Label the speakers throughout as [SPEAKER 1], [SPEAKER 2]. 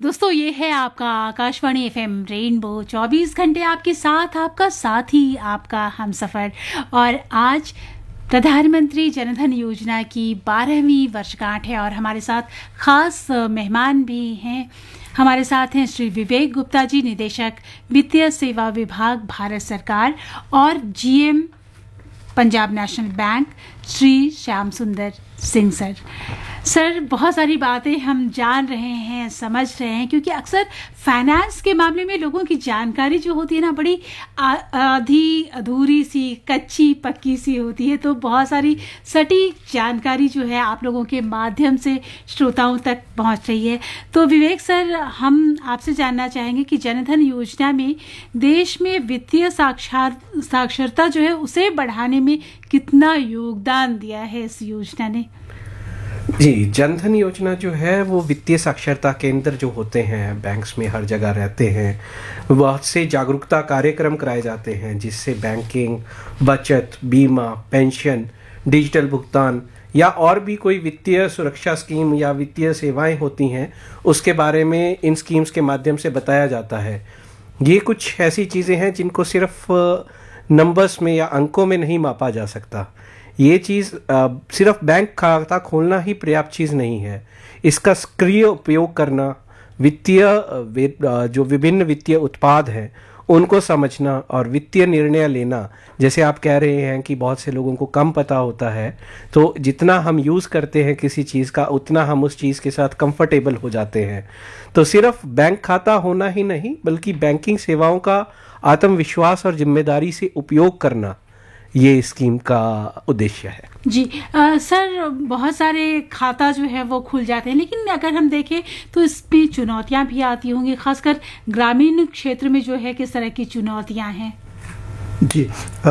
[SPEAKER 1] दोस्तों, ये है आपका आकाशवाणी एफएम रेनबो 24 घंटे आपके साथ, आपका साथी, आपका हमसफ़र। और आज प्रधानमंत्री जनधन योजना की 12वीं वर्षगांठ है और हमारे साथ ख़ास मेहमान भी हैं। हमारे साथ हैं श्री विवेक गुप्ता जी, निदेशक वित्तीय सेवा विभाग, भारत सरकार, और GM Punjab national bank Shri Shyam सुंदर सिंह सर। सर, बहुत सारी बातें हम जान रहे हैं, समझ रहे हैं, क्योंकि अक्सर फाइनेंस के मामले में लोगों की जानकारी जो होती है ना, बड़ी आधी अधूरी सी, कच्ची पक्की सी होती है। तो बहुत सारी सटीक जानकारी जो है आप लोगों के माध्यम से श्रोताओं तक पहुंच रही है। तो विवेक सर, हम आपसे जानना चाहेंगे कि जनधन योजना में देश में वित्तीय साक्षरता जो है उसे बढ़ाने में कितना योगदान दिया है इस योजना ने?
[SPEAKER 2] जी, जनधन योजना जो है वो वित्तीय साक्षरता केंद्र जो होते हैं बैंक्स में हर जगह रहते हैं, बहुत से जागरूकता कार्यक्रम कराए जाते हैं जिससे बैंकिंग, बचत, बीमा, पेंशन, डिजिटल भुगतान या और भी कोई वित्तीय सुरक्षा स्कीम या वित्तीय सेवाएं होती हैं उसके बारे में इन स्कीम्स के माध्यम से बताया जाता है। ये कुछ ऐसी चीज़ें हैं जिनको सिर्फ नंबर्स में या अंकों में नहीं मापा जा सकता। ये चीज़ सिर्फ बैंक खाता खोलना ही पर्याप्त चीज़ नहीं है। इसका सक्रिय उपयोग करना, वित्तीय जो विभिन्न वित्तीय उत्पाद हैं उनको समझना और वित्तीय निर्णय लेना, जैसे आप कह रहे हैं कि बहुत से लोगों को कम पता होता है, तो जितना हम यूज़ करते हैं किसी चीज़ का उतना हम उस चीज़ के साथ कंफर्टेबल हो जाते हैं। तो सिर्फ बैंक खाता होना ही नहीं बल्कि बैंकिंग सेवाओं का आत्मविश्वास और जिम्मेदारी से उपयोग करना, ये स्कीम का उद्देश्य है।
[SPEAKER 1] जी सर, बहुत सारे खाता जो है वो खुल जाते हैं, लेकिन अगर हम देखें तो इसमें चुनौतियां भी आती होंगी, खासकर ग्रामीण क्षेत्र में जो है किस तरह की चुनौतियां हैं?
[SPEAKER 3] जी,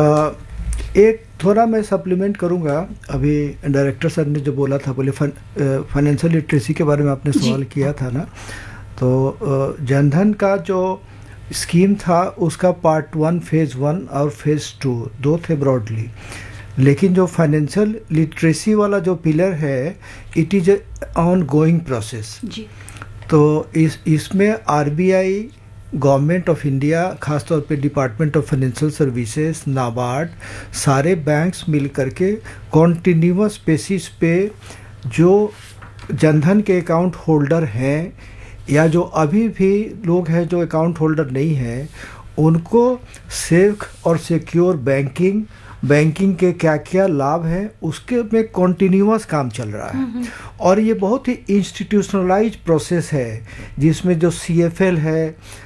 [SPEAKER 3] एक थोड़ा मैं सप्लीमेंट करूंगा। अभी डायरेक्टर सर ने जो बोला था, बोले फाइनेंशियल लिटरेसी के बारे में आपने सवाल किया था ना, तो जनधन का जो स्कीम था उसका पार्ट 1 फेज़ 1 और फेज़ 2 दो थे ब्रॉडली, लेकिन जो फाइनेंशियल लिटरेसी वाला जो पिलर है, it is on going process. जी, तो इसमें आरबीआई, गवर्नमेंट ऑफ इंडिया, खासतौर पे department of financial services, NABARD, सारे बैंक्स मिल करके कॉन्टिन्यूअस बेसिस पे जो जनधन के अकाउंट होल्डर हैं या जो अभी भी लोग हैं जो अकाउंट होल्डर नहीं हैं, उनको सेफ और सिक्योर बैंकिंग के क्या क्या लाभ हैं उसके में कॉन्टिन्यूअस काम चल रहा है। और ये बहुत ही इंस्टीट्यूशनलाइज प्रोसेस है जिसमें जो CFL है,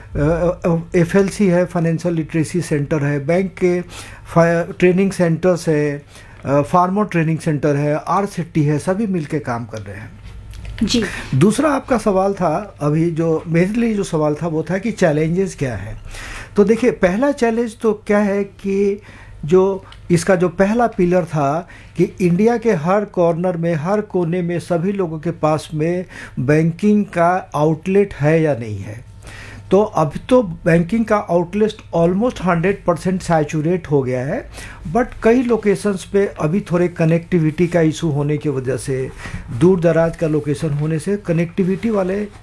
[SPEAKER 3] FLC है, फाइनेंशियल लिटरेसी सेंटर है, बैंक के ट्रेनिंग सेंटर्स है, फार्मर ट्रेनिंग सेंटर है, RCT है, सभी मिलके काम कर रहे हैं। जी, दूसरा आपका सवाल था, अभी जो मेरे लिए जो सवाल था वो था कि चैलेंजेस क्या है। तो देखिए, पहला चैलेंज तो क्या है कि जो इसका जो पहला पिलर था कि इंडिया के हर कॉर्नर में, हर कोने में सभी लोगों के पास में बैंकिंग का आउटलेट है या नहीं है। तो अभी तो बैंकिंग का आउटलेट ऑलमोस्ट 100% सैचुरेट हो गया है, बट कई लोकेशंस पे अभी थोड़े कनेक्टिविटी का इशू होने की वजह से, दूर दराज का लोकेशन होने से कनेक्टिविटी वाले